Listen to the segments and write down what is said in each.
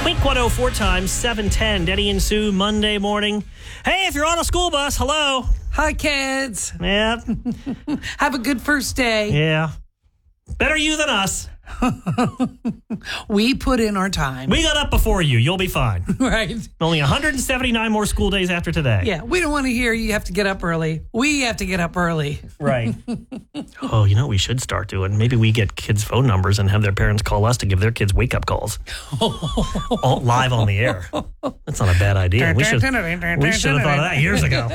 Wink 104 times 710. Denny and Sue, Monday morning. Hey, if you're on a school bus, hello. Hi, kids. Yeah. Have a good first day. Yeah. Better you than us. We put in our time. We got up before you. You'll be fine. Right. Only 179 more school days after today. Yeah, we don't want to hear you have to get up early. We have to get up early. Right. Oh, you know what we should start doing? Maybe we get kids' phone numbers and have their parents call us to give their kids wake-up calls. All live on the air. That's not a bad idea. We should have thought of that years ago.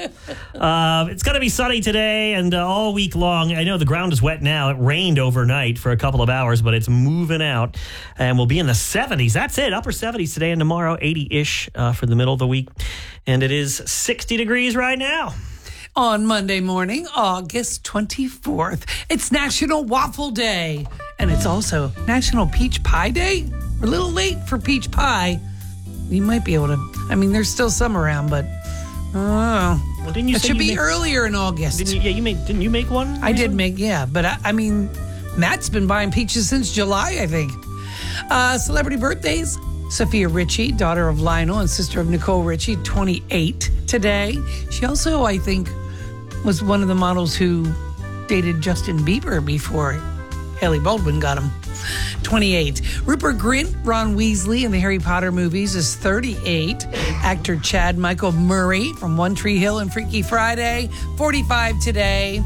It's going to be sunny today and all week long. I know the ground is wet now. It rained overnight for a couple of hours, but it's moving out. And we'll be in the 70s. That's it. Upper 70s today and tomorrow. 80-ish for the middle of the week. And it is 60 degrees right now. On Monday morning, August 24th, it's National Waffle Day. And it's also National Peach Pie Day. We're a little late for peach pie. You might be able to, there's still some around, but well, didn't you it say should you be make, earlier in August. Didn't you make one? I did make, yeah. But Matt's been buying peaches since July, I think. Celebrity birthdays. Sophia Richie, daughter of Lionel and sister of Nicole Richie, 28 today. She also, I think, was one of the models who dated Justin Bieber before Haley Baldwin got him. 28. Rupert Grint, Ron Weasley in the Harry Potter movies, is 38. Actor Chad Michael Murray from One Tree Hill and Freaky Friday, 45 today.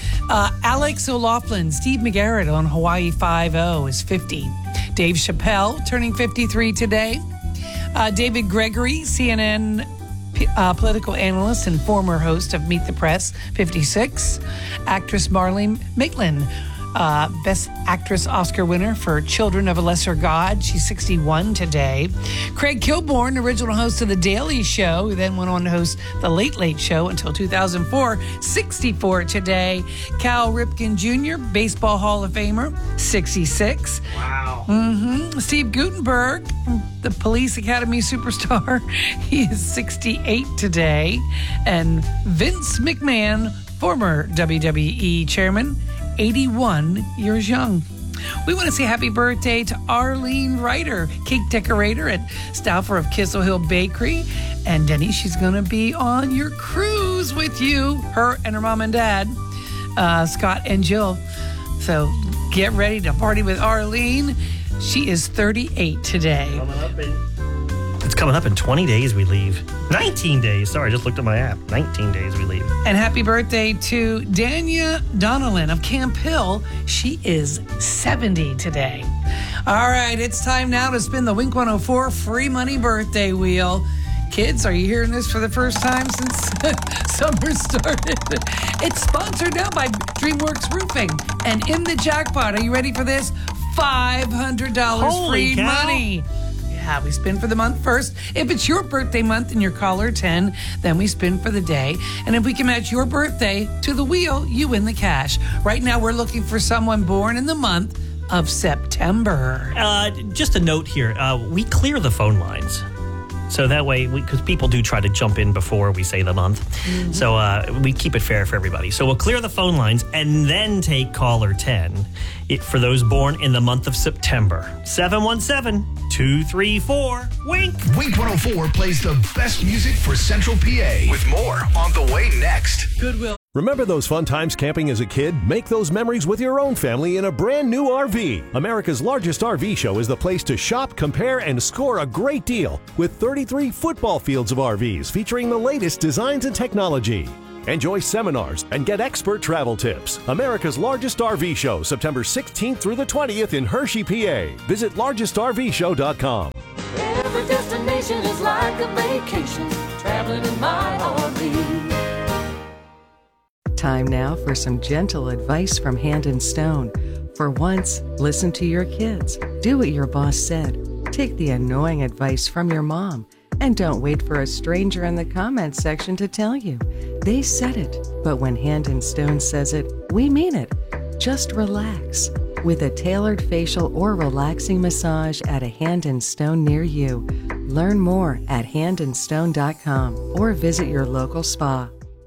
Alex O'Loughlin, Steve McGarrett on Hawaii Five-0 is 50. Dave Chappelle turning 53 today. David Gregory, CNN political analyst and former host of Meet the Press, 56. Actress Marlene Maitland, Best Actress Oscar winner for Children of a Lesser God. She's 61 today. Craig Kilborn, original host of The Daily Show, who then went on to host The Late Late Show until 2004, 64 today. Cal Ripken Jr., Baseball Hall of Famer, 66. Wow. Steve Guttenberg, the Police Academy superstar, he is 68 today. And Vince McMahon, former WWE chairman, 81 years young. We want to say happy birthday to Arlene Ryder, cake decorator at Stauffer of Kissel Hill Bakery. And Denny, she's going to be on your cruise with you, her and her mom and dad, Scott and Jill. So get ready to party with Arlene. She is 38 today. It's coming up in 20 days we leave. 19 days. Sorry, I just looked at my app. 19 days we leave. And happy birthday to Dania Donnellan of Camp Hill. She is 70 today. All right, it's time now to spin the Wink 104 free money birthday wheel. Kids, are you hearing this for the first time since summer started? It's sponsored now by DreamWorks Roofing. And in the jackpot, are you ready for this? $500 free money. Yeah, we spin for the month first. If it's your birthday month and you're caller 10, then we spin for the day. And if we can match your birthday to the wheel, you win the cash. Right now, we're looking for someone born in the month of September. Just a note here. We clear the phone lines. So that way, because people do try to jump in before we say the month. Mm-hmm. So we keep it fair for everybody. So we'll clear the phone lines and then take caller 10 for those born in the month of September. 717-234-WINK. Wink 104 plays the best music for Central PA. With more on the way next. Goodwill. Remember those fun times camping as a kid? Make those memories with your own family in a brand new RV. America's largest RV show is the place to shop, compare, and score a great deal with 33 football fields of RVs featuring the latest designs and technology. Enjoy seminars and get expert travel tips. America's largest RV show, September 16th through the 20th in Hershey, PA. Visit largestrvshow.com. Every destination is like a vacation, traveling in my RV. Time now for some gentle advice from Hand and Stone. For once, listen to your kids. Do what your boss said. Take the annoying advice from your mom. And don't wait for a stranger in the comments section to tell you. They said it, but when Hand and Stone says it, we mean it. Just relax. With a tailored facial or relaxing massage at a Hand and Stone near you. Learn more at handandstone.com or visit your local spa.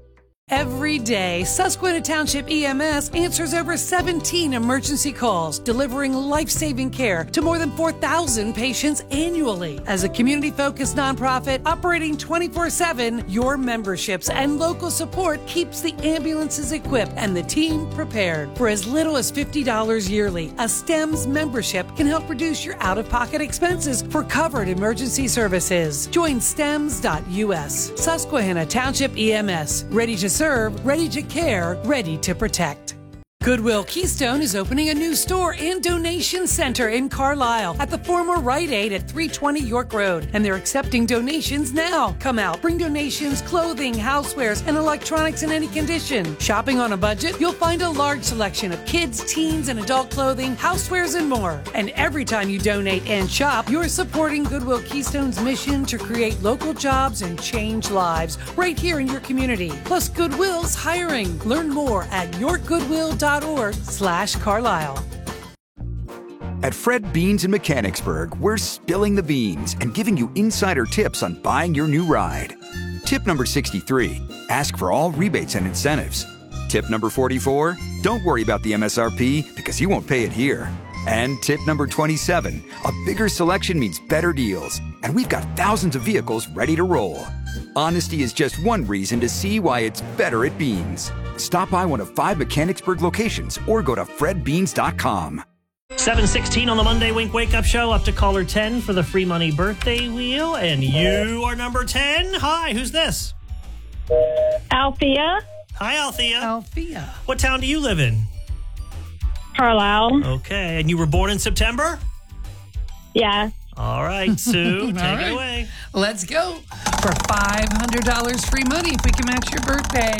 Every day, Susquehanna Township EMS answers over 17 emergency calls, delivering life-saving care to more than 4,000 patients annually. As a community-focused nonprofit operating 24/7, your memberships and local support keeps the ambulances equipped and the team prepared. For as little as $50 yearly, a STEMS membership can help reduce your out-of-pocket expenses for covered emergency services. Join STEMS.us. Susquehanna Township EMS. Ready to serve, ready to care, ready to protect. Goodwill Keystone is opening a new store and donation center in Carlisle at the former Rite Aid at 320 York Road, and they're accepting donations now. Come out, bring donations, clothing, housewares, and electronics in any condition. Shopping on a budget? You'll find a large selection of kids, teens, and adult clothing, housewares, and more. And every time you donate and shop, you're supporting Goodwill Keystone's mission to create local jobs and change lives right here in your community. Plus, Goodwill's hiring. Learn more at yourgoodwill.org/Carlisle. At Fred Beans in Mechanicsburg, we're spilling the beans and giving you insider tips on buying your new ride. Tip number 63, ask for all rebates and incentives. Tip number 44, don't worry about the MSRP because you won't pay it here. And tip number 27, a bigger selection means better deals. And we've got thousands of vehicles ready to roll. Honesty is just one reason to see why it's better at Beans. Stop by one of 5 Mechanicsburg locations or go to fredbeans.com. 7:16 on the Monday Wink Wake Up Show. Up to caller 10 for the free money birthday wheel. And you are number 10. Hi, who's this? Althea. Hi, Althea. Althea. What town do you live in? Carlisle. Okay, and you were born in September? Yeah. All right, Sue, take it away. Let's go for $500 free money if we can match your birthday.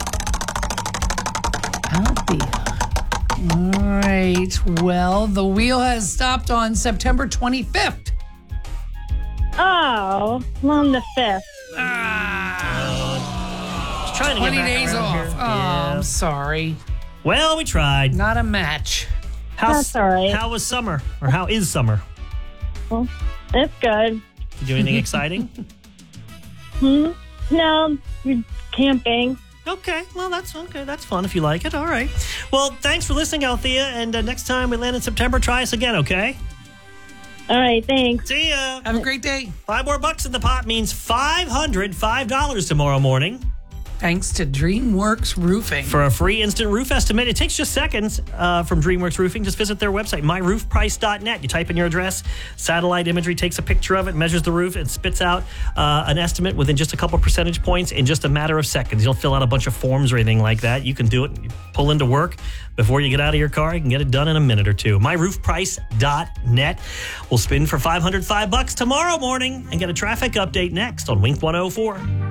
Althea. All right. Well, the wheel has stopped on September 25th. Oh, on the 5th. Just trying to 20 get back days around off. here. Oh, Yeah. I'm sorry. Well, we tried. Not a match. That's all right. How was summer? Or how is summer? Well, it's good. Did you do anything exciting? No, we're camping. Okay, well, that's okay. That's fun if you like it. All right. Well, thanks for listening, Althea. And next time we land in September, try us again, okay? All right, thanks. See ya. Have a great day. $5 more in the pot means $505 tomorrow morning. Thanks to DreamWorks Roofing. For a free instant roof estimate, it takes just seconds from DreamWorks Roofing. Just visit their website, myroofprice.net. You type in your address, satellite imagery takes a picture of it, measures the roof, and spits out an estimate within just a couple percentage points in just a matter of seconds. You don't fill out a bunch of forms or anything like that. You can do it. You pull into work before you get out of your car. You can get it done in a minute or two. myroofprice.net. We'll spin for $505 tomorrow morning and get a traffic update next on Wink 104.